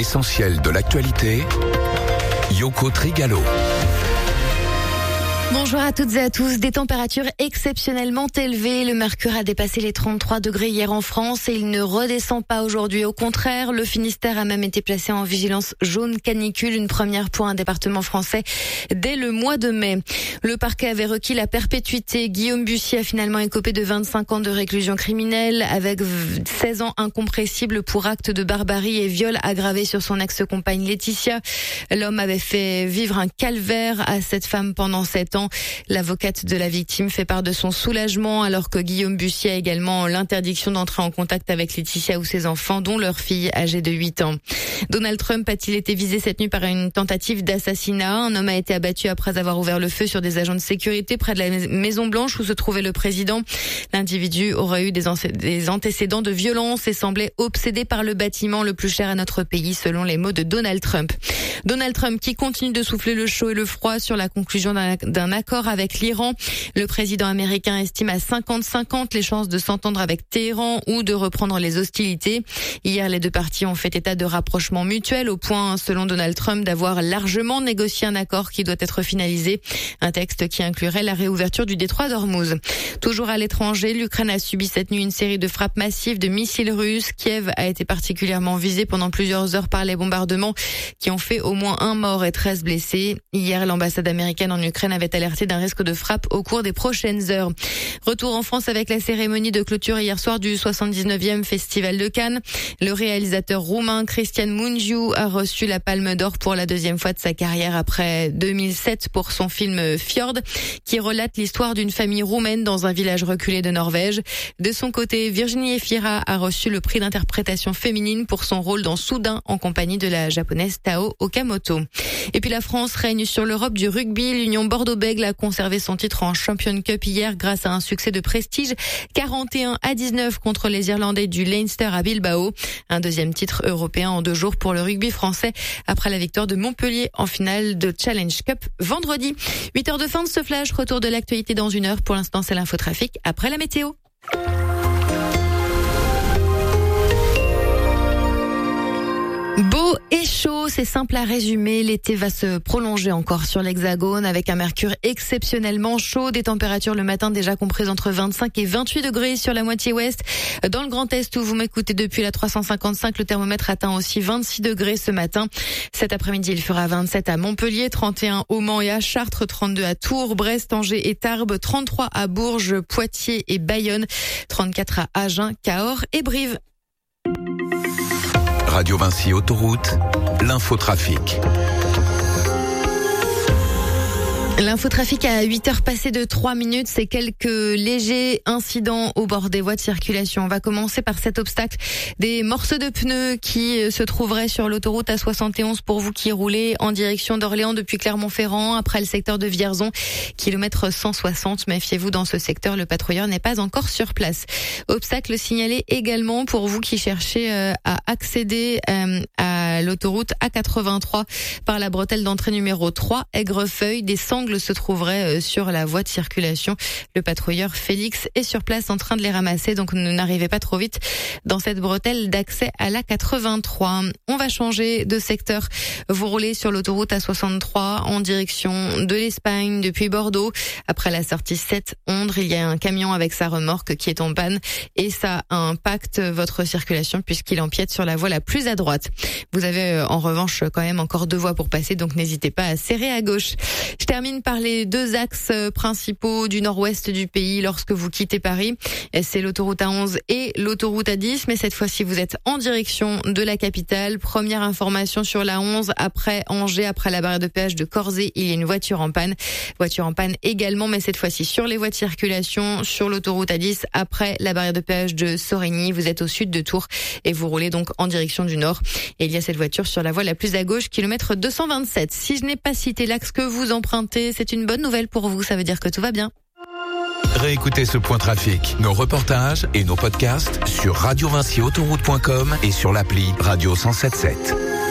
L'essentiel de l'actualité, Yoko Trigalo. Bonjour à toutes et à tous. Des températures exceptionnellement élevées. Le mercure a dépassé les 33 degrés hier en France et il ne redescend pas aujourd'hui. Au contraire, le Finistère a même été placé en vigilance jaune canicule, une première pour un département français dès le mois de mai. Le parquet avait requis la perpétuité. Guillaume Bussier a finalement écopé de 25 ans de réclusion criminelle avec 16 ans incompressibles pour acte de barbarie et viol aggravé sur son ex-compagne Laetitia. L'homme avait fait vivre un calvaire à cette femme pendant 7 ans. L'avocate de la victime fait part de son soulagement alors que Guillaume Bussier a également l'interdiction d'entrer en contact avec Laetitia ou ses enfants, dont leur fille âgée de 8 ans. Donald Trump a-t-il été visé cette nuit par une tentative d'assassinat? Un homme a été abattu après avoir ouvert le feu sur des agents de sécurité près de la Maison Blanche où se trouvait le président. L'individu aurait eu des antécédents de violence et semblait obsédé par le bâtiment le plus cher à notre pays, selon les mots de Donald Trump. Donald Trump qui continue de souffler le chaud et le froid sur la conclusion d'un accord avec l'Iran. Le président américain estime à 50-50 les chances de s'entendre avec Téhéran ou de reprendre les hostilités. Hier, les deux parties ont fait état de rapprochement mutuel au point, selon Donald Trump, d'avoir largement négocié un accord qui doit être finalisé. Un texte qui inclurait la réouverture du détroit d'Ormuz. Toujours à l'étranger, l'Ukraine a subi cette nuit une série de frappes massives de missiles russes. Kiev a été particulièrement visé pendant plusieurs heures par les bombardements qui ont fait au moins 1 mort et 13 blessés. Hier, l'ambassade américaine en Ukraine avait alerté d'un risque de frappe au cours des prochaines heures. Retour en France avec la cérémonie de clôture hier soir du 79e Festival de Cannes. Le réalisateur roumain Cristian Mungiu a reçu la Palme d'Or pour la deuxième fois de sa carrière après 2007 pour son film Fjord, qui relate l'histoire d'une famille roumaine dans un village reculé de Norvège. De son côté, Virginie Efira a reçu le prix d'interprétation féminine pour son rôle dans Soudain en compagnie de la japonaise Tao Okamoto. Et puis la France règne sur l'Europe du rugby. L'Union Bordeaux-Bègles a conservé son titre en Champions Cup hier grâce à un succès de prestige 41-19 contre les Irlandais du Leinster à Bilbao. Un deuxième titre européen en 2 jours pour le rugby français après la victoire de Montpellier en finale de Challenge Cup vendredi. 8 heures de fin de ce flash. Retour de l'actualité dans 1 heure. Pour l'instant, c'est l'infotrafic. Après la météo. Beau et chaud, c'est simple à résumer. L'été va se prolonger encore sur l'Hexagone avec un mercure exceptionnellement chaud. Des températures le matin déjà comprises entre 25 et 28 degrés sur la moitié ouest. Dans le Grand Est où vous m'écoutez depuis la 355, le thermomètre atteint aussi 26 degrés ce matin. Cet après-midi, il fera 27 à Montpellier, 31 au Mans et à Chartres, 32 à Tours, Brest, Angers et Tarbes, 33 à Bourges, Poitiers et Bayonne, 34 à Agen, Cahors et Brive. Radio Vinci Autoroute, l'infotrafic. L'infotrafic à 8h passées de 3 minutes, c'est quelques légers incidents au bord des voies de circulation. On va commencer par cet obstacle des morceaux de pneus qui se trouveraient sur l'autoroute A71 pour vous qui roulez en direction d'Orléans depuis Clermont-Ferrand, après le secteur de Vierzon, kilomètre 160. Méfiez-vous, dans ce secteur, le patrouilleur n'est pas encore sur place. Obstacle signalé également pour vous qui cherchez à accéder à l'autoroute A83 par la bretelle d'entrée numéro 3, Aigrefeuille. Des sangles se trouveraient sur la voie de circulation. Le patrouilleur Félix est sur place en train de les ramasser, donc ne n'arrivez pas trop vite dans cette bretelle d'accès à la 83. On va changer de secteur. Vous roulez sur l'autoroute A63 en direction de l'Espagne depuis Bordeaux. Après la sortie 7 Ondres, il y a un camion avec sa remorque qui est en panne et ça impacte votre circulation puisqu'il empiète sur la voie la plus à droite. Vous avez en revanche quand même encore 2 voies pour passer, donc n'hésitez pas à serrer à gauche. Je termine par les 2 axes principaux du nord-ouest du pays lorsque vous quittez Paris. C'est l'autoroute A11 et l'autoroute A10, mais cette fois-ci vous êtes en direction de la capitale. Première information sur la 11, après Angers, après la barrière de péage de Corzé, il y a une voiture en panne. Voiture en panne également, mais cette fois-ci sur les voies de circulation, sur l'autoroute A10, après la barrière de péage de Sorigny. Vous êtes au sud de Tours et vous roulez donc en direction du nord. Et il y a cette voiture sur la voie la plus à gauche, kilomètre 227. Si je n'ai pas cité l'axe que vous empruntez, c'est une bonne nouvelle pour vous, ça veut dire que tout va bien. Réécoutez ce point trafic, nos reportages et nos podcasts sur radiovinciautoroute.com et sur l'appli Radio 107.7.